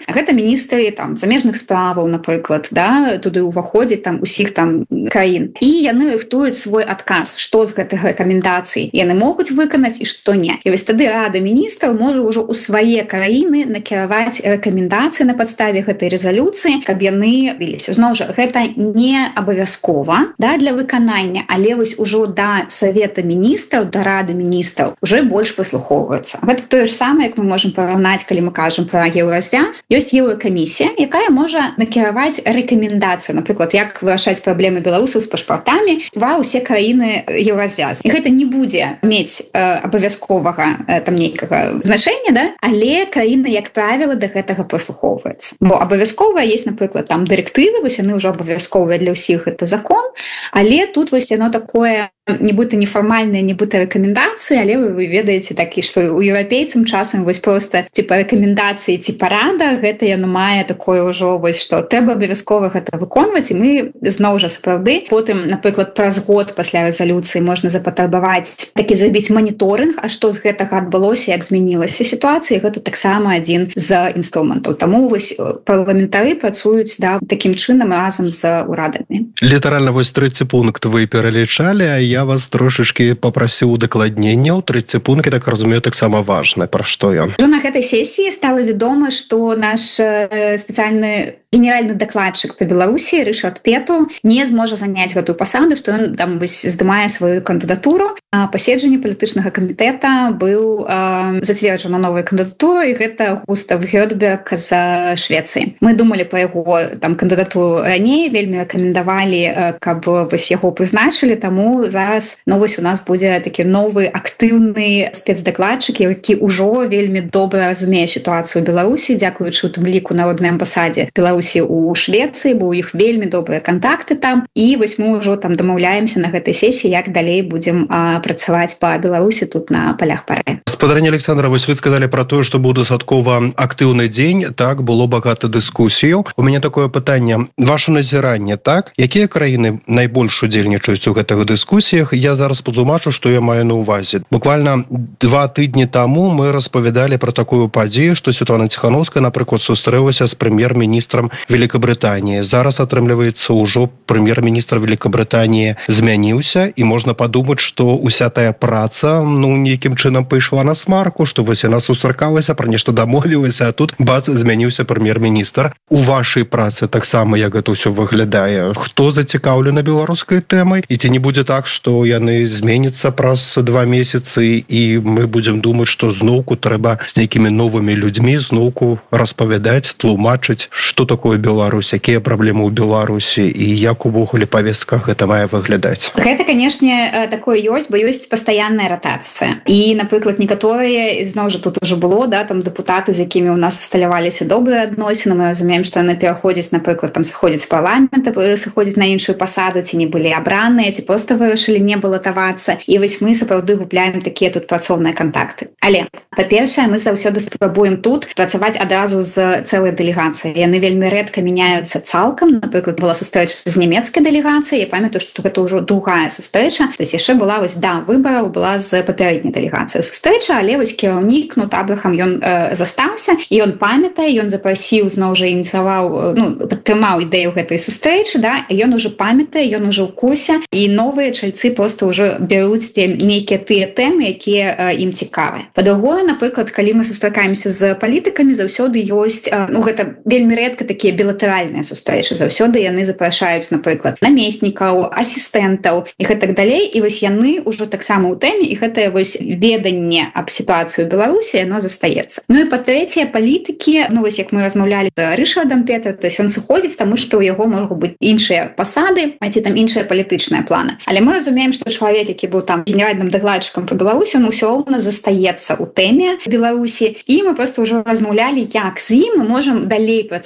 гэта міністры там замежных справаў, напрыклад, да, туды ўваходзіць там усіх там краін. І яны рыхтуюць свой адказ, што з гэтых рэкамендацый яны могуць выканаць і што не. І вось тады Рада міністраў можа ўжо ў свае краіны накіраваць рэкамендацыі на падставе гэтай рэзалюцыі, каб яны віліся. Зноў жа, гэта не абавязкова, да, для выканання, але вось ужо да Савета міністраў, да Рады міністраў уже больш прыслухоўваюцца. Гэта тое ж самае, як мы можам параўнаць, калі мы кажам пра еўразвяз. Ёсць еўракамісія, якая можа накіраваць рэкамендацыі, напрыклад, як вырашаць праблемы беларусаў з пашпартамі ва ўсе краіны еўразвязу. І гэта не будзе мець абавязковага там нейкага значэння, да? Але краіны, як правіла, да гэтага прыслухоўваюцца. Бо абавязкова есть, напрыклад, там дырэктывы, вось яны ўжо абавязковыя для ўсіх, гэта закон, але тут вось яно такое нібыта нефармальныя, нібыта рэкамендацыі, але вы ведаеце такі, што у еўрапейцам часам вось проста типа рэкамендацыі ці парада, гэта яно мае такое ўжо вось, што трэба абавязкова гэта выконваць, і мы зноў жа сапраўды потым, напрыклад, праз год пасля рэзалюцыі можна запатрабаваць такі зрабіць маніторынг, а што з гэтага адбылося, як змянілася сітуацыя, гэта таксама адзін з інструментаў. Таму вось парламентары працуюць, да, такім чынам разам з урадамі. Літаральна вось 30 пункт вы пералічалі, а я вас трошечки попросіў удакладненняў. 30 пункт, так разумею, таксама важны. Пра што ён? Ужо на гэтай сесіі стала вядома, што наш спецыяльны генеральны дакладчык па Беларусі Рышард Пету не зможа заняць гэтую пасаду, што ён там вось здымае сваю кандыдатуру. А паседжанне палітычнага камітэта быў зацверджана новая кандыдатура, і гэта Густав Гёдберг з Швецыі. Мы думалі па яго там кандыдатуру раней, вельмі рэкамендавалі, каб вось яго прызначылі, таму зараз вось у нас будзе такі новы актыўны спецдакладчык, які ўжо вельмі добра разумее сітуацыю ў Беларусі, дзякуючы у тым ліку народнай амбасадзе Беларусі ў Швецыі, бо ў іх вельмі добрыя кантакты там, і вось мы ўжо там дамаўляемся на гэтай сесіі, як далей будзем працаваць па Беларусі тут на палях пары. Спадарня Александра, вось вы сказалі пра тое, што быў дастаткова актыўны дзень, так, было багата дыскусіяў. У мяне такое пытанне, ваше назіранне, так? Якія краіны найбольш удзельнічаюць у гэтых дыскусіях? Я зараз патлумачу, што я маю на ўвазе. Буквально 2 тыдні таму мы распавядалі пра такую падзею, што Святлана Ціхановская, напрыклад, сустрэлася з прэм'ер-міністрам Великабрытаніі. Зараз атрымліваецца ўжо прэм'ер-міністр Великабрытаніі змяніўся, і можна падумаць, што уся тая праца, нейкім чынам пайшла на смарку, што вось яна сустракалася, пра нешта дамовілася, а тут бац, змяніўся прэм'ер-міністр. У вашай працы таксама як гэта ўсё выглядае? Хто зацікаўлены беларускай тэмай? І ці не будзе так, што яны зменяцца праз 2 месяцы, і мы будзем думаць, што зноўку трэба з нейкімі новымі людзьмі зноўку распавядаць, тлумачыць, што такое Беларусь, якія праблемы ў Беларусі і як увогуле павестка гэта мае выглядаць. Гэта, канешне, такое ёсць, бо ёсць пастаянная ратацыя. І, напрыклад, некаторыя, зноў жа тут ужо было, да, там дэпутаты, з якімі ў нас усталяваліся добрыя адносіны, мы разумеем, што яны пераходзяць, напрыклад, там сыходзяць з парламента, сыходзяць на іншую пасаду, ці не былі абраныя, ці проста вырашылі не балатавацца. І вось мы сапраўды губляем такія тут працоўныя кантакты. Але, па-першае, мы заўсёды спрабуем тут працаваць адразу з цэлай дэлегацыяй. Яны вельмі рэдка мяняюцца цалкам. Напрыклад, была сустрэча з нямецкай дэлегацыяй. Я памятаю, што гэта ўжо другая сустрэча. То есть яшчэ была вось да выбараў была з папярэдняй дэлегацыяй сустрэча, але вось кіраўнік Кнут Абрахам ён застаўся, і ён памятае, ён запрасіў, зноў жа ініцыяваў, падтрымаў ідэю гэтай сустрэчы, да, і ён ужо памятае, ён ужо ў курсе, і новыя чальцы проста ўжо бяруць нейкія тыя тэмы, якія ім цікавыя. Па-другое, напрыклад, калі мы сустракаемся з палітыкамі, заўсёды ёсць, гэта вельмі рэдка такія білатэральныя сустрэчы, заўсёды яны запрашаюць, напрыклад, намеснікаў, асістэнтаў і гэтак далей, і вось яны ўжо таксама ў тэме, і гэтае вось веданне аб сітуацыі ў Беларусі, яно застаецца. Ну і па-трэцяе, палітыкі, вось як мы размаўлялі з Рышардам Пету, то есть ён сыходзіць, таму што ў яго могуць быць іншыя пасады, а ці там іншыя палітычныя планы. Але мы разумеем, што чалавек, які быў там генеральным дакладчыкам па Беларусі, он усё роўна застаецца ў тэме Беларусі, і мы проста ўжо размаўлялі, як з ім мы можам далей працаваць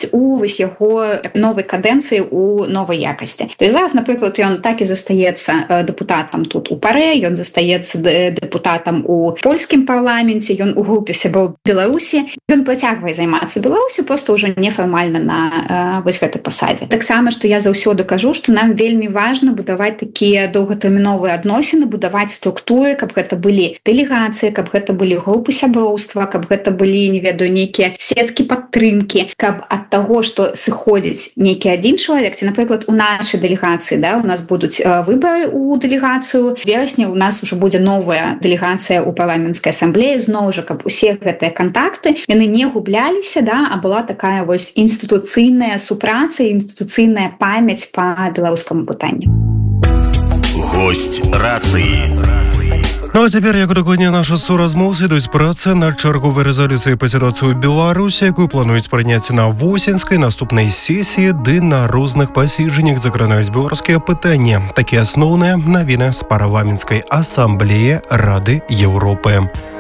працаваць у вось яго новай кадэнцыі у новай якасці. То есть зараз, напрыклад, ён так і застаецца дэпутатам тут у парэ, ён застаецца дэпутатам у польскім парламенце, ён у групе сяброў Беларусі, ён працягвае займацца Беларусю, просто ўжо нефармальна на вось гэтай пасадзе. Таксама, што я заўсёды кажу, што нам вельмі важна будаваць такія доўгатэрміновыя адносіны, будаваць структуры, каб гэта былі дэлегацыі, каб гэта былі групы сяброўства, каб гэта былі, не ведаю, нейкія сеткі падтрымкі, каб ад таго, што сыходзіць нейкі адзін чалавек, ці, напрыклад, у нашай дэлегацыі, да, у нас будуць выбары ў дэлегацыю, верасні у нас уже будзе новая дэлегацыя ў парламенцкай асамблеі, зноў жа, каб усе гэтыя кантакты, яны не губляліся, да, а была такая вось інстытуцыйная супраца, інстытуцыйная памяць па беларускаму пытанню. Госць рацыі. Ну а цяпер, як дакладней наша суразмоўцы, ідуць працы над чарговай рэзалюцыяй па сітуацыі ў Беларусі, якую плануюць прыняць на восеньскай наступнай сесіі, ды на розных паседжаннях закранаюць беларускія пытанні. Такія асноўныя навіны з парламенцкай асамблеі Рады Еўропы.